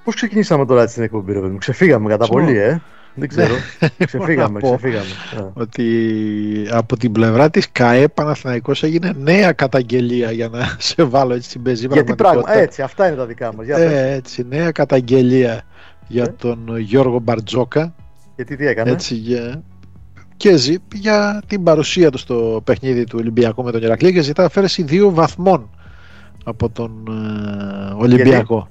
Πώς ξεκινήσαμε τώρα έτσι την εκπομπή, ρε παιδί μου? Ξεφύγαμε κατά πολύ, δεν ξέρω. Ξεφύγαμε. Ότι από την πλευρά της ΚΑΕ Παναθηναϊκός έγινε νέα καταγγελία, για να σε βάλω έτσι στην πεζή πραγματικότητα. Έτσι, αυτά είναι τα δικά μας. Έτσι, νέα καταγγελία για τον Γιώργο Μπαρτζόκα. Γιατί τι έκανε? Έτσι, και για την παρουσία του στο παιχνίδι του Ολυμπιακού με τον Ηρακλή και ζητά αφαίρεση 2 βαθμών από τον Ολυμπιακό.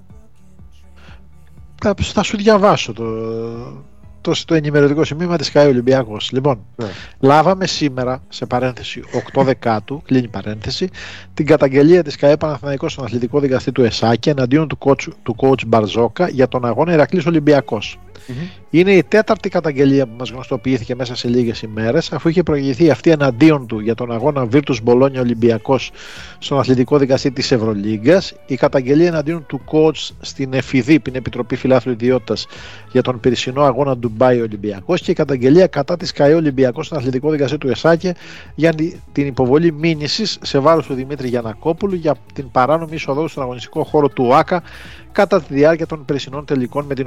Θα σου διαβάσω το ενημερωτικό σημείωμα της ΚΑΕ Ολυμπιακός. Λοιπόν, λάβαμε σήμερα, σε παρένθεση 8 Δεκάτου, κλείνει παρένθεση, την καταγγελία της ΚΑΕ Παναθηναϊκός στον αθλητικό δικαστή του ΕΣΑΚΕ εναντίον του coach Μπαρζόκα για τον αγώνα Ηρακλής Ολυμπιακός. Είναι η 4η καταγγελία που μας γνωστοποιήθηκε μέσα σε λίγες ημέρες, αφού είχε προηγηθεί αυτή εναντίον του για τον αγώνα Virtus Bologna Ολυμπιακός στον αθλητικό δικαστή της Ευρωλίγκας, η καταγγελία εναντίον του coach στην ΕΦΙΔΗ, την Επιτροπή Φιλάθλου Ιδιότητας, για τον περσινό αγώνα Ντουμπάι Ολυμπιακός, και η καταγγελία κατά της ΚΑΕ Ολυμπιακός στον αθλητικό δικαστή του ΕΣΑΚΕ για την υποβολή μήνυσης σε βάρος του Δημήτρη Γιαννακόπουλου για την παράνομη είσοδό στον αγωνιστικό χώρο του ΟΑΚΑ κατά τη διάρκεια των περσινών τελικών, με την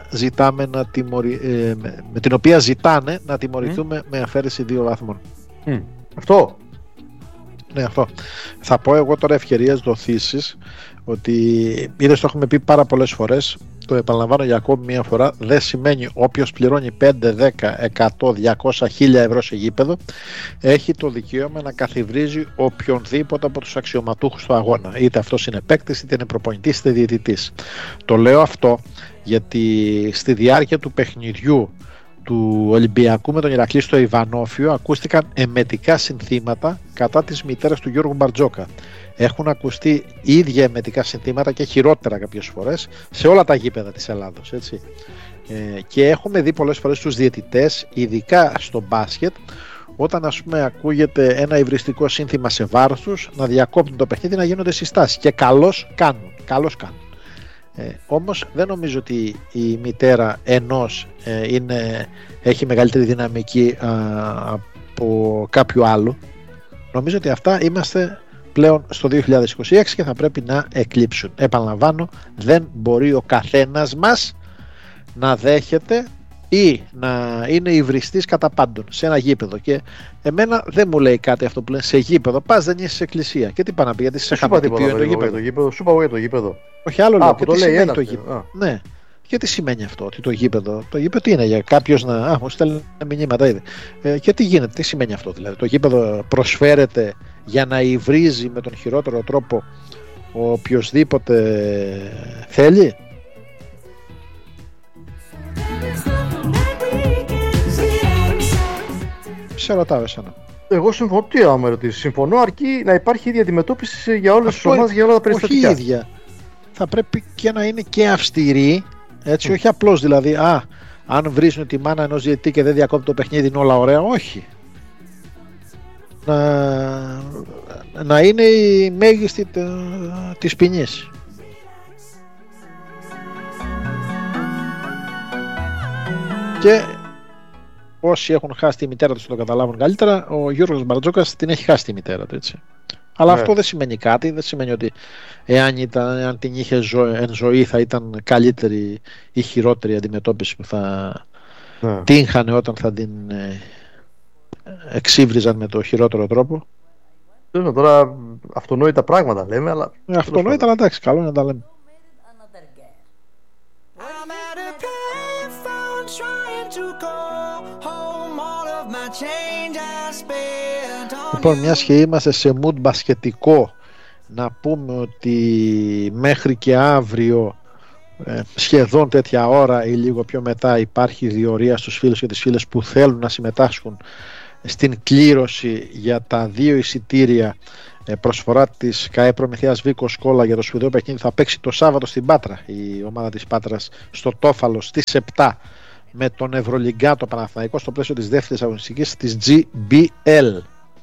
οποία ζητάνε να τιμωρηθούμε με αφαίρεση 2 βαθμών. Αυτό. Ναι, αυτό. Θα πω εγώ τώρα, ευκαιρίας δοθήσεις, ότι είδες, το έχουμε πει πάρα πολλές φορές, το επαναλαμβάνω για ακόμη μια φορά, δεν σημαίνει όποιος πληρώνει 5, 10, 100, 200, 1000 ευρώ σε γήπεδο έχει το δικαίωμα να καθιβρίζει οποιονδήποτε από τους αξιωματούχους του αγώνα, είτε αυτός είναι παίκτης, είτε είναι προπονητής, είτε διαιτητής. Το λέω αυτό γιατί στη διάρκεια του παιχνιδιού του Ολυμπιακού με τον Ηρακλή στο Ιβανόφιο ακούστηκαν εμετικά συνθήματα κατά της μητέρας του Γιώργου Μπαρτζόκα. Έχουν ακουστεί ίδια εμετικά συνθήματα και χειρότερα κάποιες φορές σε όλα τα γήπεδα της Ελλάδος, έτσι. Και έχουμε δει πολλές φορές τους διαιτητές, ειδικά στο μπάσκετ, όταν ας πούμε ακούγεται ένα υβριστικό σύνθημα σε βάρος τους, να διακόπτουν το παιχνίδι, να γίνονται συστάσεις, και καλώς κάνουν. Όμως δεν νομίζω ότι η μητέρα ενός έχει μεγαλύτερη δυναμική από κάποιου άλλου. Νομίζω ότι αυτά είμαστε πλέον στο 2026 και θα πρέπει να εκλείψουν. Επαναλαμβάνω, δεν μπορεί ο καθένας μας να δέχεται ή να είναι υβριστής κατά πάντων σε ένα γήπεδο. Και εμένα δεν μου λέει κάτι αυτό που λένε σε γήπεδο. Πας, δεν είσαι σε εκκλησία. Και τι πάνε να πει, γιατί σε χαματιπίο είναι το γήπεδο. Σου είπα για το γήπεδο. Όχι, άλλο λέω. Και τι σημαίνει το γήπεδο? Ναι. Και τι σημαίνει αυτό, ότι το γήπεδο τι είναι, για κάποιος να. Μου στέλνει μηνύματα ήδη. Και τι γίνεται, τι σημαίνει αυτό, δηλαδή? Το γήπεδο προσφέρεται για να υβρίζει με τον χειρότερο τρόπο οποιοσδήποτε θέλει. Σε ρωτάω εσένα. Εγώ συμφωνώ. Τι άμα ρωτήσεις? Συμφωνώ, αρκεί να υπάρχει ίδια αντιμετώπιση για όλες τις ομάδες, για όλα τα περιστατικά. Όχι ίδια. Θα πρέπει και να είναι και αυστηρή, έτσι, όχι απλώς δηλαδή, αν βρίζουν τη μάνα ενός διαιτητή και δεν διακόπτει το παιχνίδι, είναι όλα ωραία. Όχι. Να είναι η μέγιστη της ποινής. Και όσοι έχουν χάσει τη μητέρα τους θα το καταλάβουν καλύτερα. Ο Γιώργος Μπαρτζόκας την έχει χάσει τη μητέρα του, έτσι. Αλλά αυτό δεν σημαίνει κάτι. Δεν σημαίνει ότι εάν την είχε εν ζωή θα ήταν καλύτερη ή χειρότερη αντιμετώπιση που θα τύχανε όταν θα την εξύβριζαν με το χειρότερο τρόπο. Τώρα αυτονόητα πράγματα λέμε, αλλά αυτονόητα, αλλά εντάξει, καλό είναι να τα λέμε. Λοιπόν, μιας και είμαστε σε mood μπασκετικό, να πούμε ότι μέχρι και αύριο σχεδόν τέτοια ώρα ή λίγο πιο μετά υπάρχει διορία στους φίλους και τις φίλες που θέλουν να συμμετάσχουν στην κλήρωση για τα 2 εισιτήρια προσφορά της ΚΑΕ Προμηθείας Βίκο Σκόλα για το σπουδαίο παιχνίδι. Θα παίξει το Σάββατο στην Πάτρα η ομάδα της Πάτρας στο Τόφαλο στις 7 με τον Ευρωλιγκάτο Παναθηναϊκό στο πλαίσιο της δεύτερης αγωνιστικής της GBL.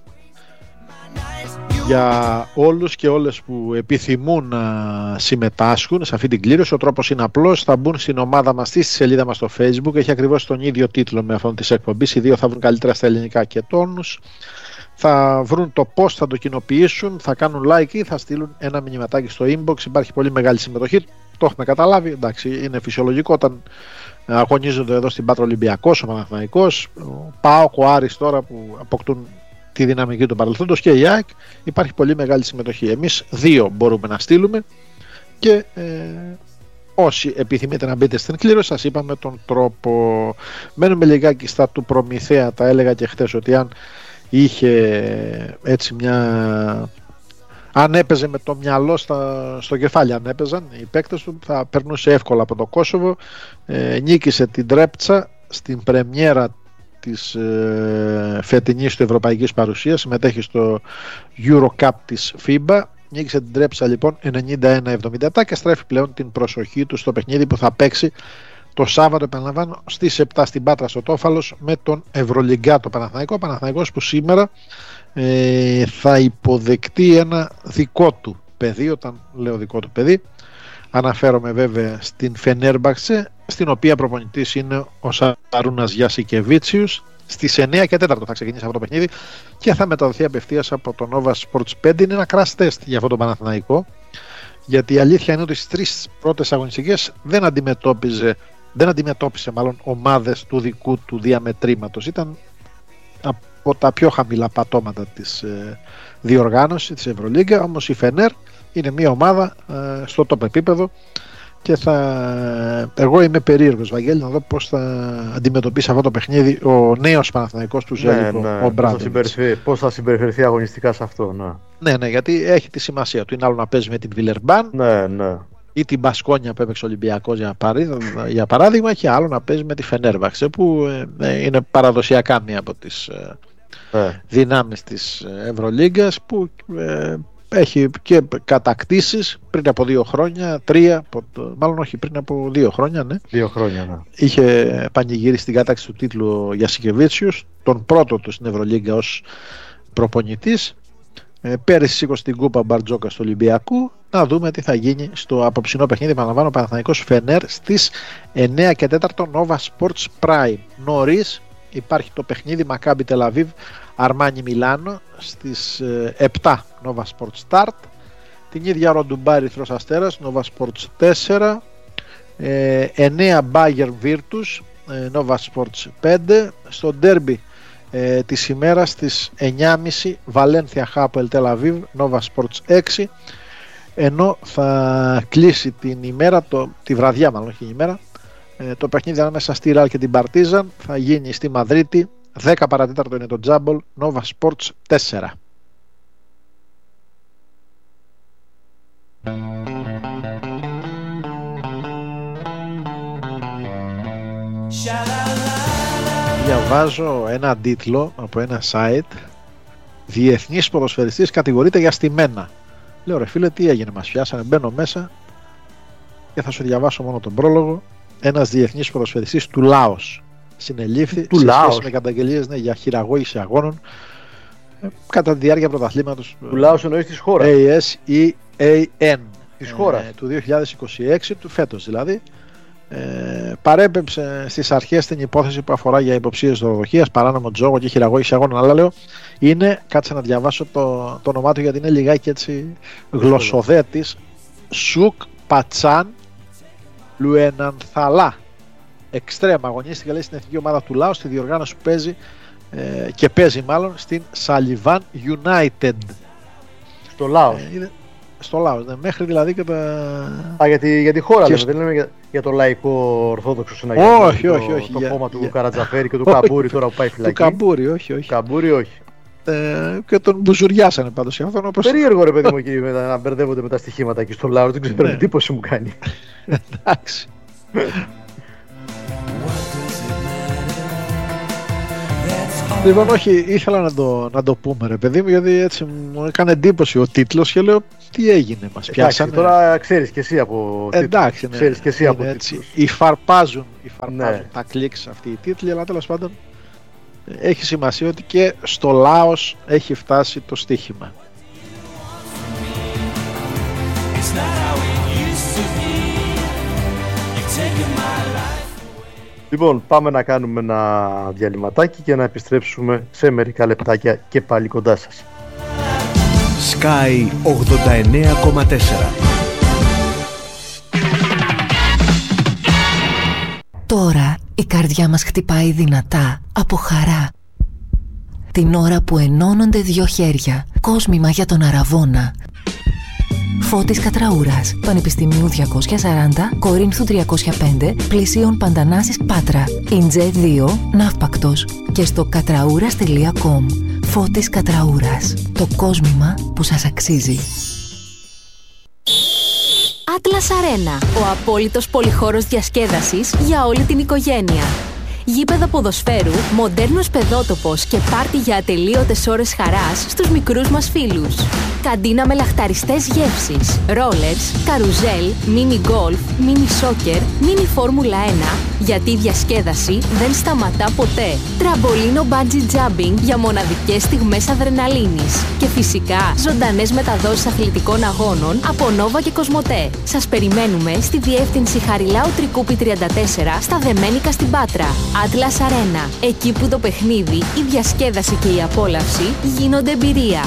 Για όλους και όλες που επιθυμούν να συμμετάσχουν σε αυτή την κλήρωση, ο τρόπος είναι απλός. Θα μπουν στην ομάδα μας, στη σελίδα μας στο Facebook, έχει ακριβώς τον ίδιο τίτλο με αυτόν της εκπομπής. Οι δύο θα βρουν καλύτερα στα ελληνικά και τόνους. Θα βρουν το πώς θα το κοινοποιήσουν, θα κάνουν like ή θα στείλουν ένα μηνυματάκι στο inbox. Υπάρχει πολύ μεγάλη συμμετοχή. το έχουμε καταλάβει. Εντάξει, είναι φυσιολογικό όταν αγωνίζονται εδώ στην Πάτρα Ολυμπιακός, ο Παναθηναϊκός, ο ΠΑΟΚ, ο Άρης τώρα που αποκτούν τη δυναμική του παρελθόντος και η ΑΕΚ, υπάρχει πολύ μεγάλη συμμετοχή. Εμείς 2 μπορούμε να στείλουμε και όσοι επιθυμείτε να μπείτε στην κλήρωση, σας είπαμε τον τρόπο. Μένουμε λιγάκι στα του Προμηθέα. Τα έλεγα και χθες ότι αν είχε έτσι αν έπαιζε με το μυαλό στο κεφάλι, αν έπαιζαν οι παίκτες του, θα περνούσε εύκολα από το Κόσοβο. Νίκησε την Τρέπτσα στην πρεμιέρα της φετινής του ευρωπαϊκής παρουσίας, συμμετέχει στο Euro Cup της FIBA. Νίκησε την Τρέπτσα λοιπόν 91-77 και στρέφει πλέον την προσοχή του στο παιχνίδι που θα παίξει το Σάββατο, επαναλαμβάνω, στις 7 στην Πάτρα στο Τόφαλος με τον Ευρωλιγκάτο Παναθηναϊκό. Ο Παναθηναϊκός που σήμερα θα υποδεκτεί ένα δικό του παιδί. Όταν λέω δικό του παιδί, αναφέρομαι βέβαια στην Φενέρμπαξε, στην οποία προπονητής είναι ο Σαρούνας Γιασικεβίτσιους. Στις 9 και 4 θα ξεκινήσει αυτό το παιχνίδι και θα μεταδοθεί απευθείας από το Nova Sports 5. Είναι ένα crash test για αυτό το Παναθηναϊκό, γιατί η αλήθεια είναι ότι στις 3 πρώτες αγωνιστικές δεν αντιμετώπισε μάλλον ομάδες του δικού του διαμετρήματος. Ήταν από τα πιο χαμηλά πατώματα της διοργάνωσης της Ευρωλίγκα. Όμως η Φενέρ είναι μια ομάδα στο top επίπεδο και εγώ είμαι περίεργος, Βαγγέλη, να δω πώς θα αντιμετωπίσει αυτό το παιχνίδι ο νέος Παναθηναϊκός του Ζέλικο, ο Μπράντοβιτς. Πώς θα συμπεριφερθεί αγωνιστικά σε αυτό. Ναι, γιατί έχει τη σημασία του. Είναι άλλο να παίζει με την Βιλερμπάν ή την Μπασκόνια που έπαιξε ο Ολυμπιακός για παράδειγμα, και άλλο να παίζει με τη Φενέρμπαξε που είναι παραδοσιακά μία από τις δυνάμεις της Ευρωλίγκας, που έχει και κατακτήσεις πριν από 2 χρόνια, 3, μάλλον όχι, πριν από 2 χρόνια, ναι. 2 χρόνια, ναι. Είχε πανηγυρίσει την κατάκτηση του τίτλου ο Γιασικεβίτσιους, τον πρώτο του στην Ευρωλίγκα ως προπονητής. Πέρυσι σήκωσε την κούπα Μπαρτζόκα του Ολυμπιακού. Να δούμε τι θα γίνει στο απόψινό παιχνίδι. Επαναλαμβάνω, Παναθηναϊκός Φενέρ στις 9 και 4 Nova Sports Prime. Νωρίς υπάρχει το παιχνίδι Μακάμπι Τελαβίβ Αρμάνι Μιλάνο στις 7 Nova Sports Start. Την ίδια ώρα Ντουμπάι Ερυθρός Αστέρας Nova Sports 4. 9 Bayern Virtus Nova Sports 5. Στο ντέρμπι της ημέρας στις 9.30 Βαλένθια Χάπελ Τελαβίβ Nova Sports 6. Ενώ θα κλείσει την ημέρα, τη βραδιά μάλλον, όχι η ημέρα, το παιχνίδι ανάμεσα στη Ρεάλ και την Παρτίζαν θα γίνει στη Μαδρίτη. 10 παρατέταρτο είναι το Τζάμπολ Nova Sports 4. Διαβάζω ένα τίτλο από ένα site. Διεθνής ποδοσφαιριστής κατηγορείται για στημένα. Λέω, ρε φίλε, τι έγινε, μας πιάσανε? Μπαίνω μέσα και θα σου διαβάσω μόνο τον πρόλογο. Ένας διεθνής ποδοσφαιριστής του Λάος συνελήφθη σε σχέση με καταγγελίες για χειραγώγηση αγώνων κατά τη διάρκεια πρωταθλήματος του Λάος, εννοείς της χώρας, ASEAN της χώρας του 2026, του φέτος δηλαδή. Παρέπεψε στις αρχές την υπόθεση που αφορά για υποψίες δωροδοκίας, παράνομο τζόγο και χειραγώγηση αγώνων. Αλλά λέω, κάτσε να διαβάσω το όνομά του γιατί είναι λιγάκι έτσι γλωσσοδέτης. Σουκ Πατσάν Λουενανθαλά. Εξτρέμα, αγωνίστηκε, λέει, στην εθνική ομάδα του Λάος, στη διοργάνωση που παίζει μάλλον στην Σαλιβάν United. Στο Λάος. Στο Λάος, ναι, μέχρι δηλαδή και τα... για τη χώρα λέμε, δεν λέμε για το λαϊκό ορθόδοξο συναγερμό. Όχι. Το κόμμα του Καρατζαφέρη και του Καμπούρη τώρα που πάει φυλακή. Του Καμπούρη, όχι. Καμπούρη, όχι. Και τον μπουζουριάσανε πάντως για αυτόν. Περίεργο, ρε παιδί μου, εκεί να μπερδεύονται με τα στοιχήματα εκεί στο Λάος. Δεν ξέρω, εντύπωση μου κάνει. Εντάξει. Λοιπόν, όχι, ήθελα να το πούμε, ρε παιδί μου, γιατί έτσι μου έκανε εντύπωση ο τίτλος και λέω, τι έγινε, μας πιάσανε. Τώρα ξέρεις και εσύ από τίτλους. Εντάξει, ναι, ξέρεις και εσύ από έτσι, υφαρπάζουν τα κλικς αυτοί οι τίτλοι, αλλά τέλος πάντων έχει σημασία ότι και στο Λάος έχει φτάσει το στοίχημα. Λοιπόν, πάμε να κάνουμε ένα διαλυματάκι και να επιστρέψουμε σε μερικά λεπτάκια και πάλι κοντά σας. Sky 89,4. Η καρδιά μας χτυπάει δυνατά από χαρά. Την ώρα που ενώνονται δύο χέρια. Κόσμημα για τον Αραβώνα. Φώτης Κατραούρας, Πανεπιστημίου 240, Κορίνθου 305, Πλησίων Παντανάσης Πάτρα. Ιντζέ 2, Ναύπακτος. Και στο κατραούρας.com. Φώτης Κατραούρας. Το κόσμημα που σας αξίζει. Atlas Arena, ο απόλυτος πολυχώρος διασκέδασης για όλη την οικογένεια. Γήπεδο ποδοσφαίρου, μοντέρνος παιδότοπος και πάρτι για ατελείωτες ώρες χαράς στους μικρούς μας φίλους. Καντίνα με λαχταριστές γεύσεις, ρόλερς, καρουζέλ, μίνι γκολφ, μίνι σόκερ, μίνι φόρμουλα 1, γιατί η διασκέδαση δεν σταματά ποτέ. Τραμπολίνο bungee jumping για μοναδικές στιγμές αδρεναλίνης. Και φυσικά ζωντανές μεταδόσεις αθλητικών αγώνων από Νόβα και Κοσμοτέ. Σας περιμένουμε στη διεύθυνση Χαριλάου Τρικούπη 34 στα Δεμένικα στην Πάτρα. Atlas Arena, εκεί που το παιχνίδι, η διασκέδαση και η απόλαυση γίνονται εμπειρία.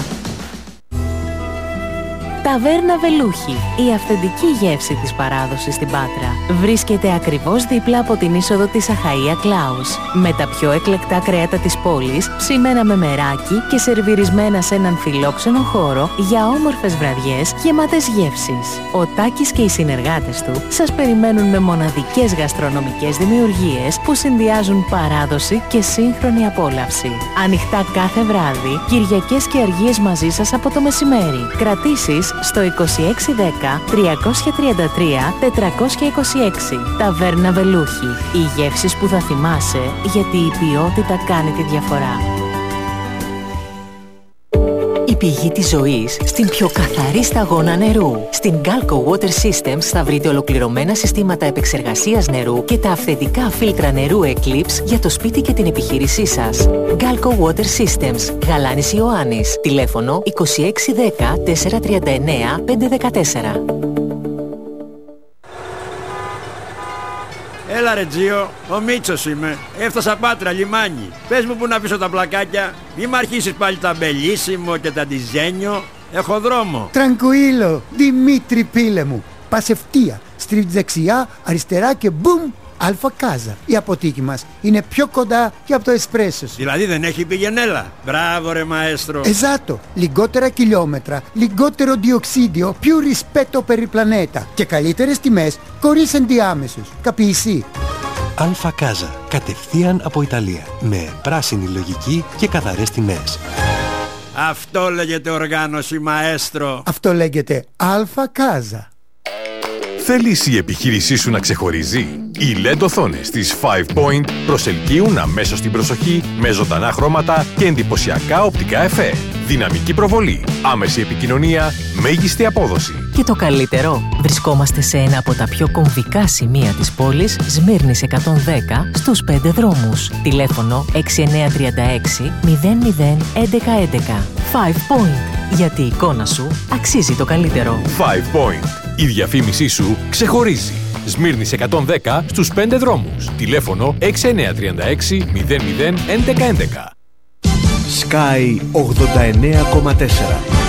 Ταβέρνα Βελούχη, η αυθεντική γεύση της παράδοσης στην Πάτρα. Βρίσκεται ακριβώς δίπλα από την είσοδο της Αχαΐα Κλάους. Με τα πιο εκλεκτά κρέατα της πόλης, ψημένα με μεράκι και σερβιρισμένα σε έναν φιλόξενο χώρο για όμορφες βραδιές γεμάτες γεύσεις. Ο Τάκης και οι συνεργάτες του σας περιμένουν με μοναδικές γαστρονομικές δημιουργίες που συνδυάζουν παράδοση και σύγχρονη απόλαυση. Ανοιχτά κάθε βράδυ, Κυριακές και Αργίες μαζί σας από το μεσημέρι. Κρατήσεις στο 2610 333 426. Ταβέρνα Βελούχη. Οι γεύσεις που θα θυμάσαι, γιατί η ποιότητα κάνει τη διαφορά. Η πηγή της ζωής στην πιο καθαρή σταγόνα νερού. Στην Galco Water Systems θα βρείτε ολοκληρωμένα συστήματα επεξεργασίας νερού και τα αυθεντικά φίλτρα νερού Eclipse για το σπίτι και την επιχείρησή σας. Galco Water Systems, Γαλάνης Ιωάννης. Τηλέφωνο 2610 439 514. Έλα ρε Τζίο, ο Μίτσος είμαι. Έφτασα Πάτρα, λιμάνι. Πες μου που να πίσω τα πλακάκια. Μη μ' αρχίσεις πάλι τα μπελίσιμο και τα ντιζένιο. Έχω δρόμο. Τρανκουίλο, Δημήτρη πίλε μου. Πας ευθεία, στρίβεις δεξιά, αριστερά και μπουμ, Αλφα Κάζα. Η αποθήκη μας είναι πιο κοντά και από το εσπρέσο σου. Δηλαδή δεν έχει πηγενέλα. Μπράβο ρε μαέστρο. Esatto, λιγότερα χιλιόμετρα, λιγότερο διοξίδιο, più rispetto per il pianeta και καλύτερες τιμές χωρίς ενδιάμεσους. Καπιεισί. Αλφα Κάζα, κατευθείαν από Ιταλία, με πράσινη λογική και καθαρές τιμές. Αυτό λέγεται οργάνωση μαέστρο. Αυτό λέγεται Αλφα Κάζα. Θέλεις η επιχείρησή σου να ξεχωρίζει? Οι LED οθόνες της 5 Point προσελκύουν αμέσως την προσοχή με ζωντανά χρώματα και εντυπωσιακά οπτικά εφέ. Δυναμική προβολή, άμεση επικοινωνία, μέγιστη απόδοση. Και το καλύτερο, βρισκόμαστε σε ένα από τα πιο κομβικά σημεία της πόλης, Σμύρνης 110, στους 5 δρόμους. Τηλέφωνο 6936 00 1111. 5 Point, γιατί η εικόνα σου αξίζει το καλύτερο. 5 Point, η διαφήμισή σου ξεχωρίζει. Σμύρνης 110, στους 5 δρόμους. Τηλέφωνο 6936 00 1111. Sky 89,4.